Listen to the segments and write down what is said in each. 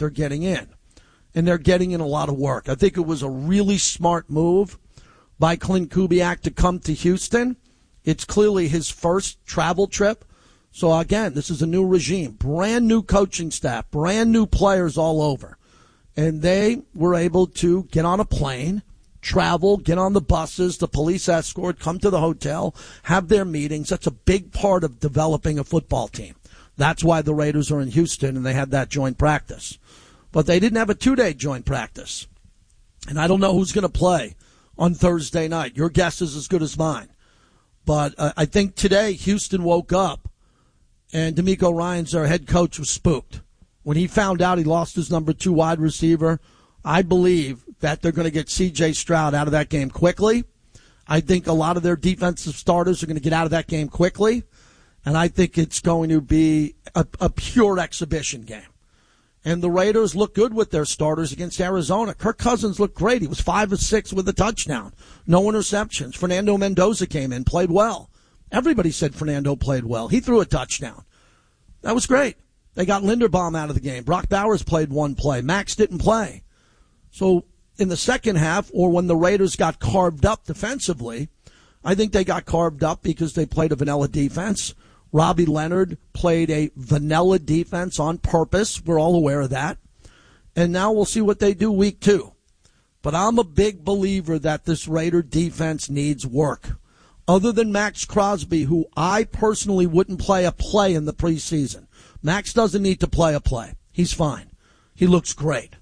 they're getting in. And they're getting in a lot of work. I think it was a really smart move by Clint Kubiak to come to Houston. It's clearly his first travel trip. So, again, this is a new regime, brand new coaching staff, brand new players all over. And they were able to get on a plane, travel, get on the buses, the police escort, come to the hotel, have their meetings. That's a big part of developing a football team. That's why the Raiders are in Houston, and they had that joint practice. But they didn't have a 2-day joint practice. And I don't know who's going to play on Thursday night. Your guess is as good as mine. But I think today Houston woke up, and DeMeco Ryans, their head coach, was spooked. When he found out he lost his number 2 wide receiver, I believe that they're going to get C.J. Stroud out of that game quickly. I think a lot of their defensive starters are going to get out of that game quickly. And I think it's going to be a pure exhibition game. And the Raiders look good with their starters against Arizona. Kirk Cousins looked great. He was 5 of 6 with a touchdown. No interceptions. Fernando Mendoza came in, played well. Everybody said Fernando played well. He threw a touchdown. That was great. They got Linderbaum out of the game. Brock Bowers played 1 play. Max didn't play. So in the second half, or when the Raiders got carved up defensively, I think they got carved up because they played a vanilla defense. Robbie Leonard played a vanilla defense on purpose. We're all aware of that. And now we'll see what they do week 2. But I'm a big believer that this Raider defense needs work. Other than Max Crosby, who I personally wouldn't play a play in the preseason. Max doesn't need to play a play. He's fine. He looks great.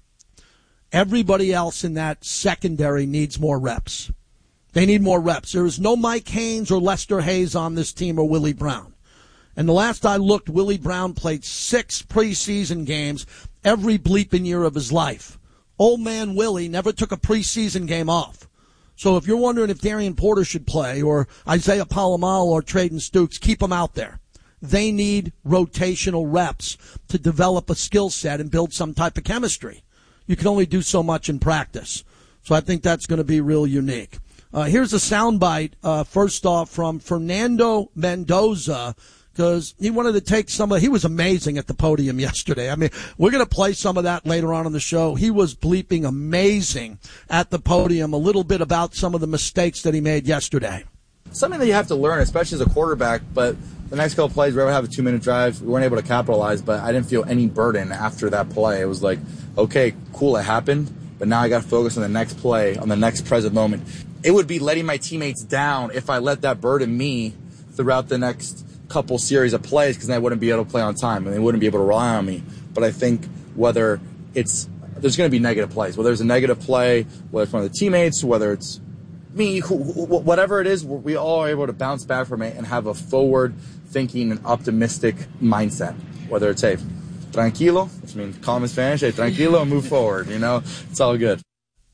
Everybody else in that secondary needs more reps. They need more reps. There is no Mike Haynes or Lester Hayes on this team or Willie Brown. And the last I looked, Willie Brown played 6 preseason games every bleeping year of his life. Old man Willie never took a preseason game off. So if you're wondering if Darian Porter should play or Isaiah Palomal or Traden Stukes, keep them out there. They need rotational reps to develop a skill set and build some type of chemistry. You can only do so much in practice. So I think that's going to be real unique. Here's a soundbite, first off, from Fernando Mendoza, because he wanted to take he was amazing at the podium yesterday. I mean, we're going to play some of that later on in the show. He was bleeping amazing at the podium, a little bit about some of the mistakes that he made yesterday. Something that you have to learn, especially as a quarterback, but the next couple plays, we were able to have a 2-minute drive. We weren't able to capitalize, but I didn't feel any burden after that play. It was like, okay, cool, it happened, but now I got to focus on the next play, on the next present moment. It would be letting my teammates down if I let that burden me throughout the next couple series of plays, because then I wouldn't be able to play on time and they wouldn't be able to rely on me. But I think there's going to be negative plays. Whether there's a negative play, whether it's one of the teammates, whether it's me, whatever it is, we all are able to bounce back from it and have a forward-thinking and optimistic mindset. Whether it's, hey, tranquilo, which means calm in Spanish, hey, tranquilo, and move forward, it's all good.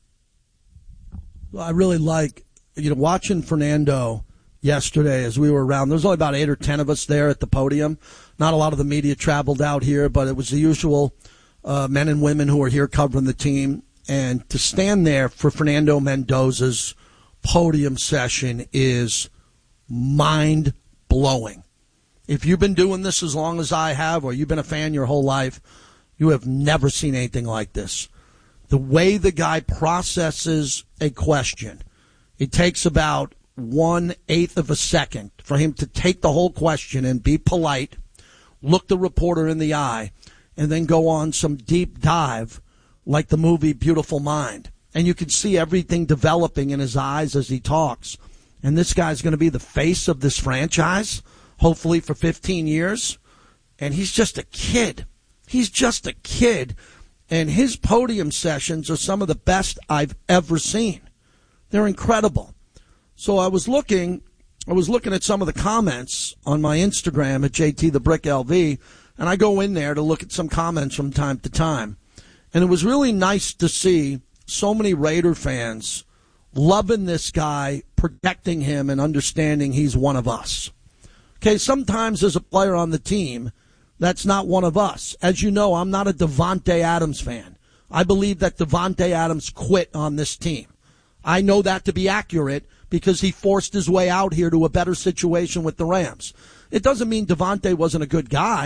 Well, I really like, watching Fernando yesterday as we were around. There was only about 8 or 10 of us there at the podium. Not a lot of the media traveled out here, but it was the usual men and women who were here covering the team. And to stand there for Fernando Mendoza's podium session is mind-blowing. If you've been doing this as long as I have, or you've been a fan your whole life, you have never seen anything like this. The way the guy processes a question, it takes about 1/8 of a second for him to take the whole question and be polite, look the reporter in the eye, and then go on some deep dive like the movie Beautiful Mind. And you can see everything developing in his eyes as he talks. And this guy's going to be the face of this franchise, hopefully for 15 years. And he's just a kid. He's just a kid. And his podium sessions are some of the best I've ever seen. They're incredible. So I was looking at some of the comments on my Instagram at JTTheBrickLV, and I go in there to look at some comments from time to time. And it was really nice to see so many Raider fans loving this guy, protecting him, and understanding he's one of us. Okay, sometimes as a player on the team, that's not one of us. As you know, I'm not a Davante Adams fan. I believe that Davante Adams quit on this team. I know that to be accurate because he forced his way out here to a better situation with the Rams. It doesn't mean Davante wasn't a good guy.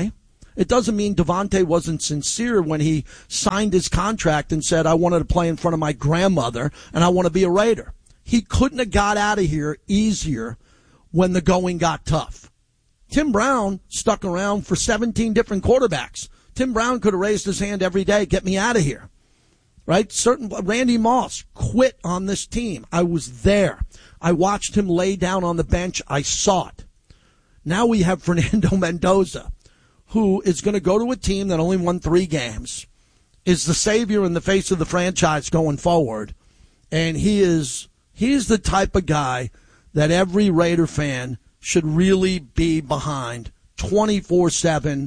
It doesn't mean Devontae wasn't sincere when he signed his contract and said, I wanted to play in front of my grandmother and I want to be a Raider. He couldn't have got out of here easier when the going got tough. Tim Brown stuck around for 17 different quarterbacks. Tim Brown could have raised his hand every day, get me out of here. Right? Randy Moss quit on this team. I was there. I watched him lay down on the bench. I saw it. Now we have Fernando Mendoza, who is going to go to a team that only won 3 games, is the savior in the face of the franchise going forward, and he is the type of guy that every Raider fan should really be behind 24/7,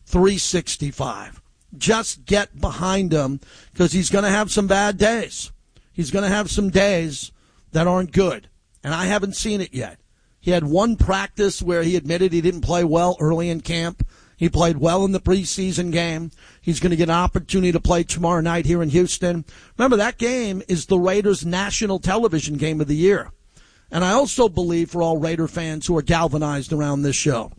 365. Just get behind him because he's going to have some bad days. He's going to have some days that aren't good, and I haven't seen it yet. He had one practice where he admitted he didn't play well early in camp. He played well in the preseason game. He's going to get an opportunity to play tomorrow night here in Houston. Remember, that game is the Raiders' national television game of the year. And I also believe, for all Raider fans who are galvanized around this show,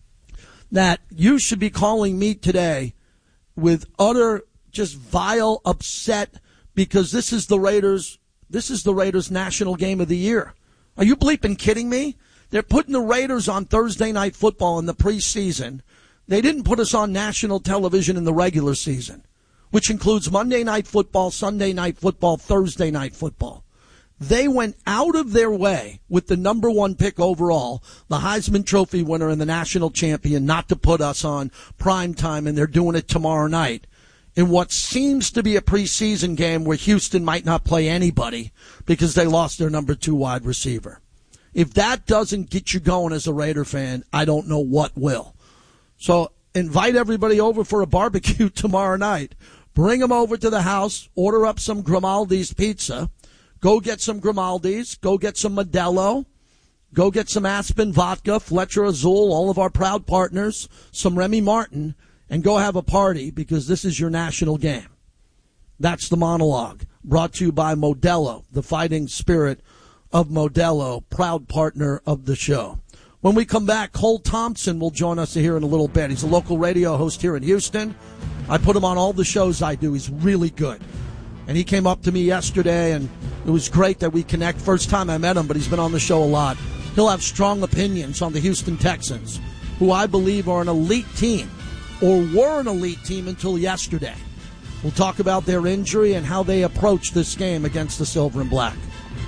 that you should be calling me today with utter, just vile upset because this is the Raiders' national game of the year. Are you bleeping kidding me? They're putting the Raiders on Thursday Night Football in the preseason. They didn't put us on national television in the regular season, which includes Monday Night Football, Sunday Night Football, Thursday Night Football. They went out of their way with the number 1 pick overall, the Heisman Trophy winner and the national champion, not to put us on prime time, and they're doing it tomorrow night in what seems to be a preseason game where Houston might not play anybody because they lost their number 2 wide receiver. If that doesn't get you going as a Raider fan, I don't know what will. So invite everybody over for a barbecue tomorrow night. Bring them over to the house. Order up some Grimaldi's pizza. Go get some Grimaldi's. Go get some Modelo. Go get some Aspen vodka, Fletcher Azul, all of our proud partners, some Remy Martin, and go have a party because this is your national game. That's the monologue. Brought to you by Modelo, the fighting spirit of Modelo, proud partner of the show. When we come back, Cole Thompson will join us here in a little bit. He's a local radio host here in Houston. I put him on all the shows I do. He's really good. And he came up to me yesterday, and it was great that we connect. First time I met him, but he's been on the show a lot. He'll have strong opinions on the Houston Texans, who I believe are an elite team, or were an elite team until yesterday. We'll talk about their injury and how they approach this game against the Silver and Black.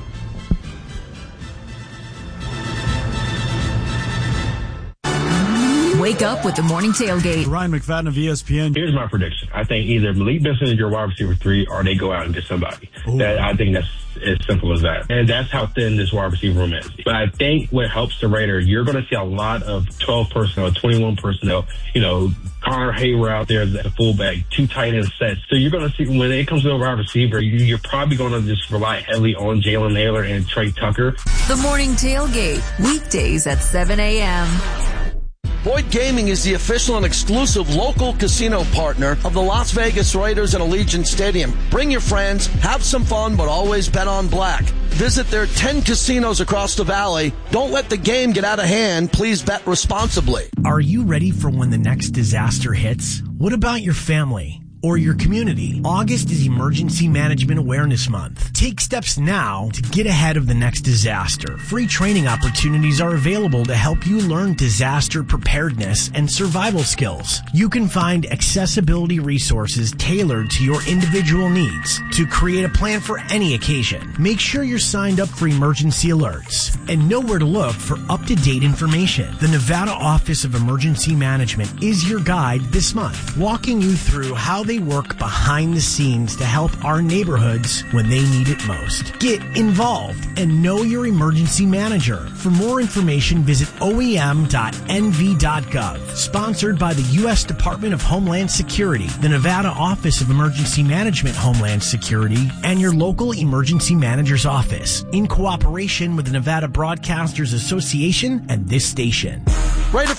Wake up with the morning tailgate. Ryan McFadden of ESPN. Here's my prediction. I think either Malik Benson is your wide receiver 3 or they go out and get somebody. I think that's as simple as that. And that's how thin this wide receiver room is. But I think what helps the Raiders, you're going to see a lot of 12 personnel, 21 personnel, Connor Hayward out there as a fullback, 2 tight end sets. So you're going to see when it comes to a wide receiver, you're probably going to just rely heavily on Jalen Naylor and Trey Tucker. The morning tailgate, weekdays at 7 a.m. Boyd Gaming is the official and exclusive local casino partner of the Las Vegas Raiders and Allegiant Stadium. Bring your friends, have some fun, but always bet on black. Visit their 10 casinos across the valley. Don't let the game get out of hand. Please bet responsibly. Are you ready for when the next disaster hits? What about your family or your community? August is Emergency Management Awareness Month. Take steps now to get ahead of the next disaster. Free training opportunities are available to help you learn disaster preparedness and survival skills. You can find accessibility resources tailored to your individual needs to create a plan for any occasion. Make sure you're signed up for emergency alerts and know where to look for up-to-date information. The Nevada Office of Emergency Management is your guide this month, walking you through how they work behind the scenes to help our neighborhoods when they need it most. Get involved and know your emergency manager. For more information, visit oem.nv.gov. Sponsored by the U.S. Department of Homeland Security, the Nevada Office of Emergency Management Homeland Security, and your local emergency manager's office, in cooperation with the Nevada Broadcasters Association and this station. Raider